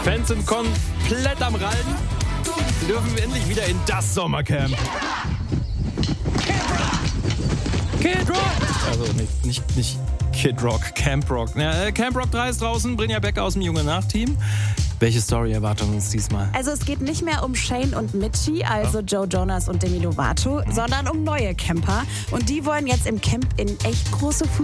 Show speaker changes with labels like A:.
A: Fans sind komplett am Rallen. Dürfen wir endlich wieder in das Sommercamp. Kid Rock! Also nicht Kid Rock, Camp Rock. Ja, Camp Rock 3 ist draußen, Brynja Becker aus dem Junge Nach-Team. Welche Story erwarten uns diesmal?
B: Also es geht nicht mehr um Shane und Mitchie, also Joe Jonas und Demi Lovato, sondern um neue Camper. Und die wollen jetzt im Camp in echt große